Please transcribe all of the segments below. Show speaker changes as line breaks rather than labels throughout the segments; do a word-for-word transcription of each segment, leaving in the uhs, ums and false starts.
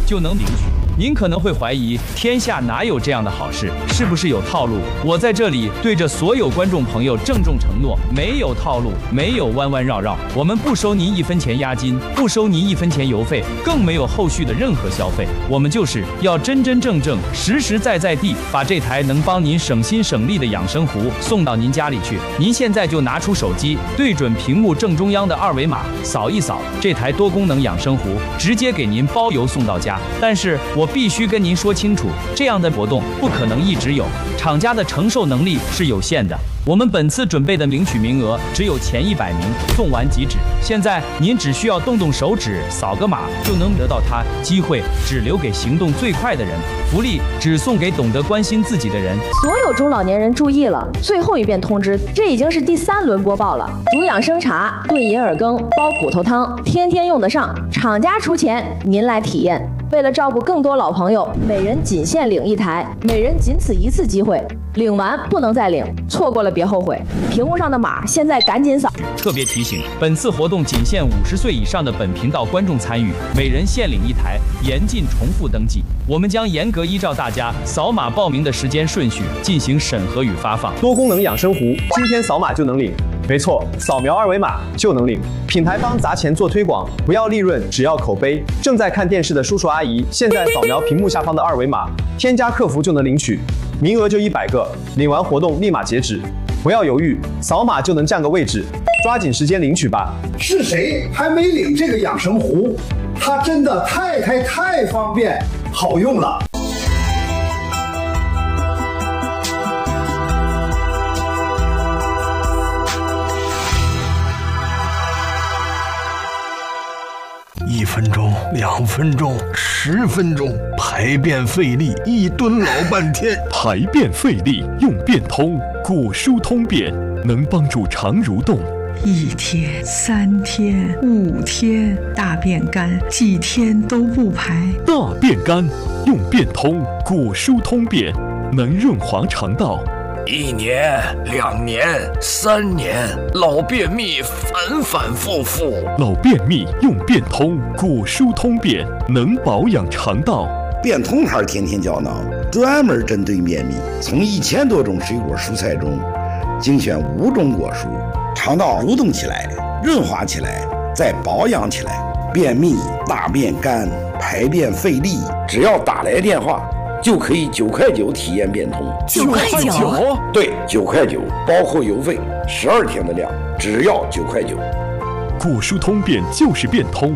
就能领取。您可能会怀疑，天下哪有这样的好事？是不是有套路？我在这里对着所有观众朋友郑重承诺，没有套路，没有弯弯绕绕，我们不收您一分钱押金，不收您一分钱邮费，更没有后续的任何消费。我们就是要真真正正、实实在在地把这台能帮您省心省力的养生壶送到您家里去。您现在就拿出手机，对准屏幕正中央的二维码，扫一扫，这台多功能养生壶直接给您包邮送到家。但是我必须跟您说清楚，这样的活动不可能一直有，厂家的承受能力是有限的。我们本次准备的领取名额只有前一百名，送完即止。现在您只需要动动手指，扫个码就能得到它，机会只留给行动最快的人，福利只送给懂得关心自己的人。
所有中老年人注意了，最后一遍通知，这已经是第三轮播报了。煮养生茶、炖银耳羹、煲骨头汤，天天用得上，厂家出钱，您来体验。为了照顾更多老朋友，每人仅限领一台，每人仅此一次机会，领完不能再领，错过了别后悔。屏幕上的码现在赶紧扫。
特别提醒，本次活动仅限五十岁以上的本频道观众参与，每人限领一台，严禁重复登记。我们将严格依照大家扫码报名的时间顺序进行审核与发放。
多功能养生壶，今天扫码就能领。没错，扫描二维码就能领。品牌方砸钱做推广，不要利润，只要口碑。正在看电视的叔叔阿姨，现在扫描屏幕下方的二维码，添加客服就能领取，名额就一百个，领完活动立马截止。不要犹豫，扫码就能占个位置，抓紧时间领取吧。
是谁还没领这个养生壶？它真的太太太方便好用了。
一分钟，两分钟，十分钟，排便费力，一蹲老半天。
排便费力用便通，果蔬通便能帮助肠蠕动。
一天、三天、五天，大便干，几天都不排。
大便干用便通，果蔬通便能润滑肠道。
一年、两年、三年，老便秘反反复复。
老便秘用便通，果蔬通便能保养肠道。
便通牌天天胶囊专门针对便秘，从一千多种水果蔬菜中精选五种果蔬，肠道蠕动起来，润滑起来，再保养起来。便秘、大便干、排便费力，只要打来电话就可以九块九体验便通。
九块九？
对，九块九，包括邮费，十二天的量，只要九块九。
果蔬通便就是便通。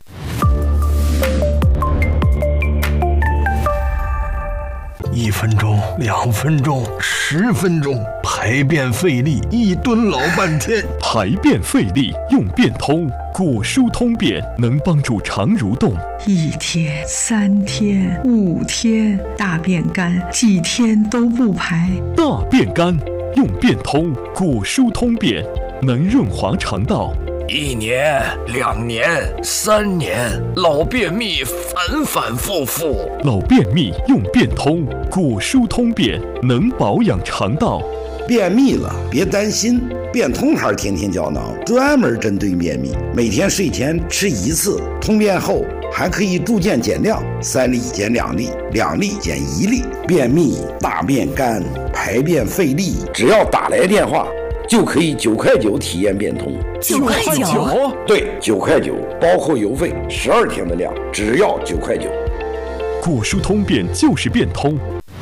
一分钟，两分钟，十分钟，排便费力，一蹲老半天。
排便费力用便通，果蔬通便能帮助肠蠕动。
一天、三天、五天，大便干，几天都不排。
大便干用便通，果蔬通便能润滑肠道。
一年、两年、三年，老便秘反反复复。
老便秘用便通，果蔬通便能保养肠道。
便秘了别担心，便通牌天天胶囊专门针对便秘，每天睡前吃一次，通便后还可以逐渐减量，三粒减两粒，两粒减一粒。便秘、大便干、排便费力，只要打来电话就可以九块九体验便通。
九块九？
对，九块九，包括邮费，十二天的量，只要九块九。
果蔬通便就是便通。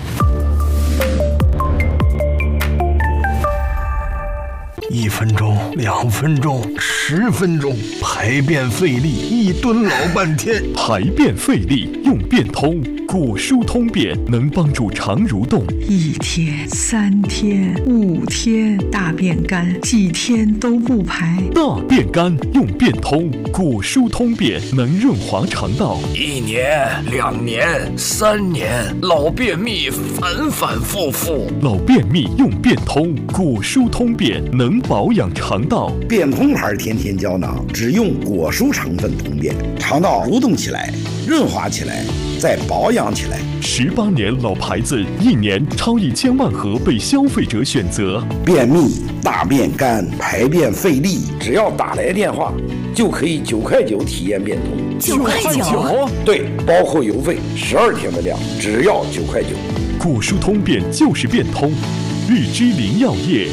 一分钟，两分钟，十分钟，排便费力，一蹲老半天。
排便费力用便通，果蔬通便能帮助肠蠕动。
一天、三天、五天，大便干，几天都不排。
大便干用便通，果蔬通便能润滑肠道。
一年、两年、三年，老便秘反反复复。
老便秘用便通，果蔬通便能保养肠道。
便通牌天天胶囊只用果蔬成分通便，肠道蠕动起来，润滑起来，再保养起来。
十八年老牌子，一年超一千万盒被消费者选择。
便秘、大便干、排便费力，只要打来电话就可以九块九体验变通。
九块九？
对，包括邮费，十二天的量，只要九块九。
古书通便就是变通，日之灵药业。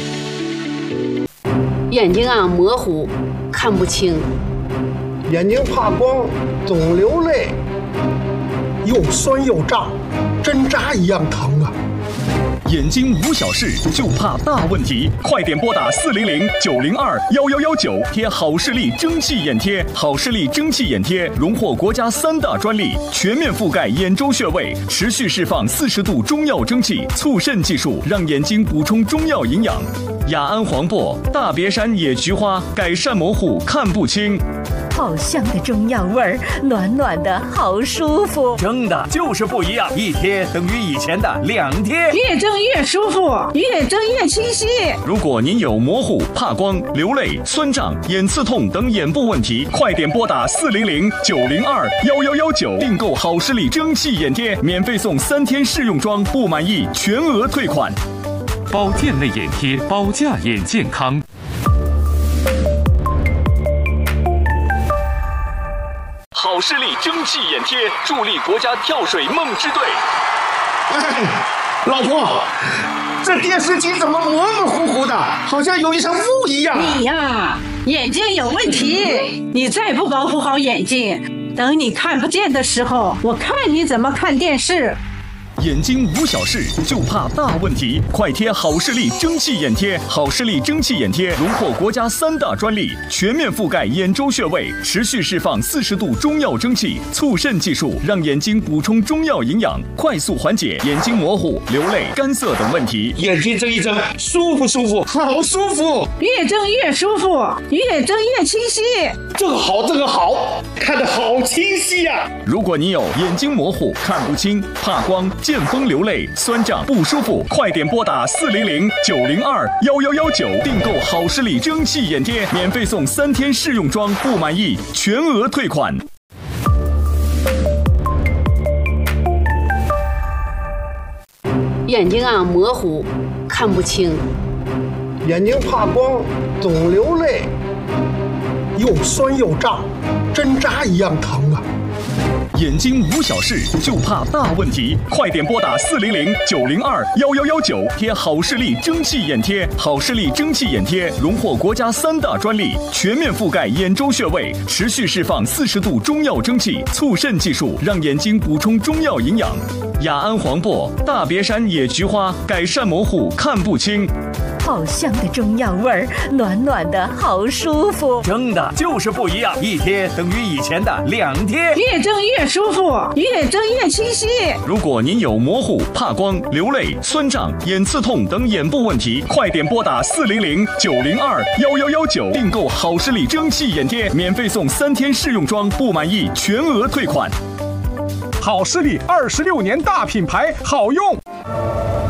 眼睛啊模糊，看不清；
眼睛怕光，总流泪，又酸又胀，针扎一样疼啊！
眼睛无小事，就怕大问题，快点拨打四零零九零二幺幺幺九，贴好视力蒸汽眼贴。好视力蒸汽眼贴荣获国家三大专利，全面覆盖眼周穴位，持续释放四十度中药蒸汽，促肾技术让眼睛补充中药营养。雅安黄柏、大别山野菊花改善模糊看不清。
好香的中药味儿，暖暖的好舒服。
蒸的就是不一样，一贴等于以前的两贴，
越蒸越舒服，越蒸越清晰。
如果您有模糊、怕光、流泪、酸胀、眼刺痛等眼部问题，快点拨打四零零九零二幺幺幺九订购好视力蒸汽眼贴，免费送三天试用装，不满意全额退款。
保健类眼贴，保价眼健康。
好视力蒸汽眼贴助力国家跳水梦之队。
哎，老婆，这电视机怎么模模糊糊的，好像有一层雾一样？
你呀，眼睛有问题，你再不保护好眼睛，等你看不见的时候，我看你怎么看电视。
眼睛无小事，就怕大问题，快贴好视力蒸汽眼贴。好视力蒸汽眼贴荣获国家三大专利，全面覆盖眼周穴位，持续释放四十度中药蒸汽，促肾技术让眼睛补充中药营养，快速缓解眼睛模糊、流泪、干涩等问题。
眼睛睁一睁，舒服舒服，好舒服，
越睁越舒服，越睁越清晰。
这个好，这个好，看得好清晰呀、啊！
如果你有眼睛模糊、看不清、怕光、见风流泪、酸胀不舒服，快点拨打四零零九零二幺幺幺九订购好视力蒸汽眼贴，免费送三天试用装，不满意全额退款。
眼睛啊模糊，看不清；
眼睛怕光，总流泪，又酸又胀，针扎一样疼啊！
眼睛无小事，就怕大问题，快点拨打四零零九零二幺幺幺九，贴好视力蒸汽眼贴。好视力蒸汽眼贴荣获国家三大专利，全面覆盖眼周穴位，持续释放四十度中药蒸汽，促肾技术让眼睛补充中药营养。雅安黄柏、大别山野菊花改善模糊看不清。
好香的中药味儿，暖暖的好舒服。
蒸的就是不一样，一贴等于以前的两贴，
越蒸越舒服，越蒸越清晰。
如果您有模糊、怕光、流泪、酸胀、眼刺痛等眼部问题，快点拨打四零零九零二幺幺幺九订购好视力蒸汽眼贴，免费送三天试用装，不满意全额退款。
好视力二十六年大品牌，好用。